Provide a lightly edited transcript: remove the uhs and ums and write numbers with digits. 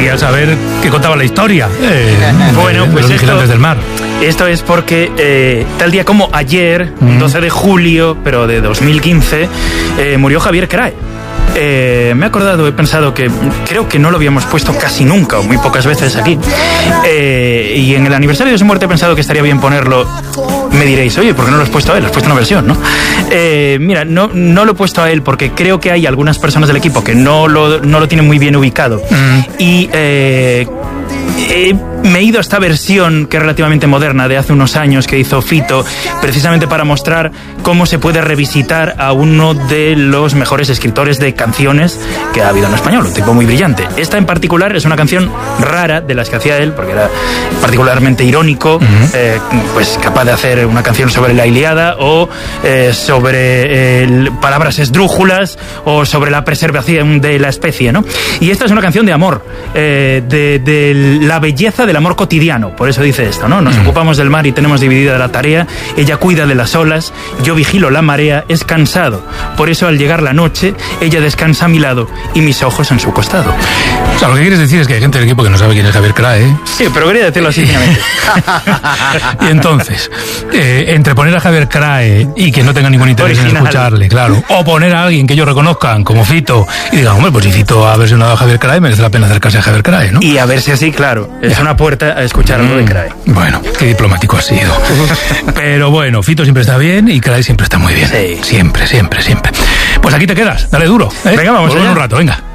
quería saber qué contaba la historia. Bueno, pues los vigilantes del mar. Esto es porque tal día como ayer, 12 de julio, pero de 2015, murió Javier Crae. Me he acordado, he pensado que creo que no lo habíamos puesto casi nunca o muy pocas veces aquí, y en el aniversario de su muerte he pensado que estaría bien ponerlo. Me diréis, oye, ¿por qué no lo has puesto a él? Has puesto una versión, ¿no? Mira, no lo he puesto a él porque creo que hay algunas personas del equipo que no lo tienen muy bien ubicado, y me he ido a esta versión que es relativamente moderna, de hace unos años, que hizo Fito, precisamente para mostrar cómo se puede revisitar a uno de los mejores escritores de canciones que ha habido en español, un tipo muy brillante. Esta en particular es una canción rara de las que hacía él, porque era particularmente irónico, pues capaz de hacer una canción sobre la Ilíada, o sobre palabras esdrújulas, o sobre la preservación de la especie, ¿no? Y esta es una canción de amor, de la belleza del amor cotidiano, por eso dice esto, ¿no? Nos ocupamos del mar y tenemos dividida la tarea, ella cuida de las olas, yo vigilo la marea, es cansado, por eso al llegar la noche, ella descansa a mi lado y mis ojos en su costado. O sea, lo que quieres decir es que hay gente del equipo que no sabe quién es Javier Crae, ¿eh? Sí, pero quería decirlo así finamente. Y entonces, entre poner a Javier Crae y que no tenga ningún interés original en escucharle, claro, o poner a alguien que ellos reconozcan como Fito y digan, hombre, pues si Fito ha versionado a Javier Crae, merece la pena acercarse a Javier Crae, ¿no? Y a ver si así, claro, es una puerta a escuchar algo de Crae. Bueno, qué diplomático ha sido. Pero bueno, Fito siempre está bien y Crae siempre está muy bien. Sí. Siempre, siempre, siempre. Pues aquí te quedas, dale duro, ¿eh? Venga, vamos en un rato, venga.